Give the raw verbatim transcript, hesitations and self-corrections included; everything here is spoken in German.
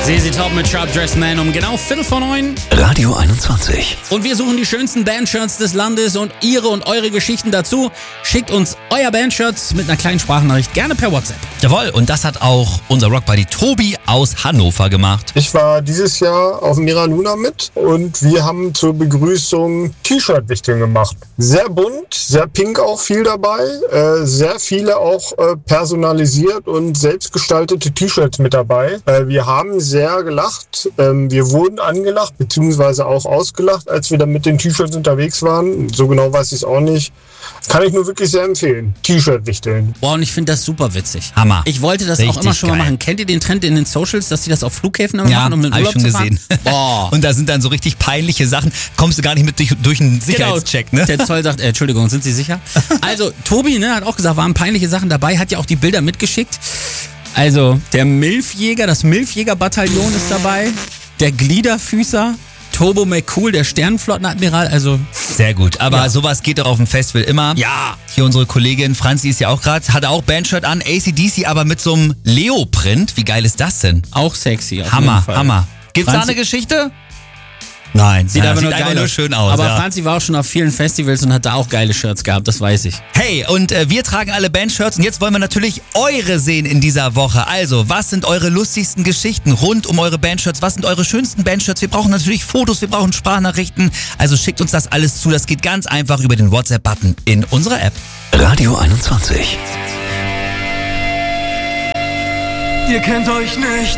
Z Z Top mit Sharp Dressed Man um genau Viertel vor neun. Radio einundzwanzig. Und wir suchen die schönsten Bandshirts des Landes und ihre und eure Geschichten dazu. Schickt uns euer Bandshirt mit einer kleinen Sprachnachricht, gerne per WhatsApp. Jawohl, und das hat auch unser Rockbuddy Tobi aus Hannover gemacht. Ich war dieses Jahr auf Mira Luna mit und wir haben zur Begrüßung T-Shirt-Wichteln gemacht. Sehr bunt, sehr pink auch viel dabei, äh, sehr viele auch äh, personalisiert und selbstgestaltete T-Shirts mit dabei. Äh, wir haben sehr gelacht, ähm, wir wurden angelacht beziehungsweise auch ausgelacht, als wir dann mit den T-Shirts unterwegs waren. So genau weiß ich es auch nicht. Kann ich nur wirklich sehr empfehlen. T-Shirt-Wichteln. Boah, und ich finde das super witzig. Hammer. Ich wollte das Richtig auch immer schon mal geil. machen. Kennt ihr den Trend in den Socials, dass die das auf Flughäfen immer Ja, machen, um in den hab Urlaub ich schon zu fahren? gesehen. Boah. Und da sind dann so richtig peinliche Sachen. Kommst du gar nicht mit durch, durch einen Sicherheitscheck, ne? Der Zoll sagt, äh, Entschuldigung, sind Sie sicher? Also, Tobi, ne, hat auch gesagt, waren peinliche Sachen dabei, hat ja auch die Bilder mitgeschickt. Also, der Milfjäger, das Milfjäger-Bataillon ist dabei, der Gliederfüßer, Turbo McCool, der Sternenflottenadmiral, also... Sehr gut, aber Ja. sowas geht doch auf dem Festival immer. Ja. Hier unsere Kollegin Franzi ist ja auch gerade, hatte auch Bandshirt an, A C D C, aber mit so einem Leo-Print. Wie geil ist das denn? Auch sexy. Auf Hammer, jeden Fall. Hammer. Gibt's da Franzi- eine Geschichte? Nein, Sieht ja, aber sieht nur einfach geil nur aus. schön aus. Aber ja. Franzi war auch schon auf vielen Festivals und hat da auch geile Shirts gehabt, das weiß ich. Hey, und äh, wir tragen alle Bandshirts und jetzt wollen wir natürlich eure sehen in dieser Woche. Also, was sind eure lustigsten Geschichten rund um eure Bandshirts? Was sind eure schönsten Bandshirts? Wir brauchen natürlich Fotos, wir brauchen Sprachnachrichten. Also schickt uns das alles zu. Das geht ganz einfach über den WhatsApp-Button in unserer App. Radio einundzwanzig. Ihr kennt euch nicht